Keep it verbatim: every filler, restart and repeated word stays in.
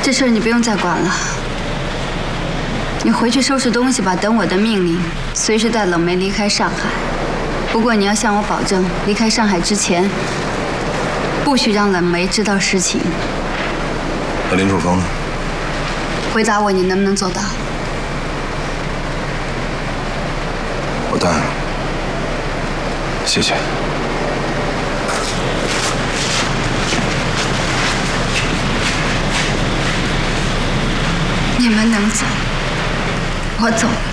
这事儿你不用再管了。你回去收拾东西吧，等我的命令，随时带冷梅离开上海。不过你要向我保证，离开上海之前，不许让冷梅知道实情。 那林楚风呢？ 回答我，你能不能做到？ 我答应了，谢谢。 你们能走，我走了。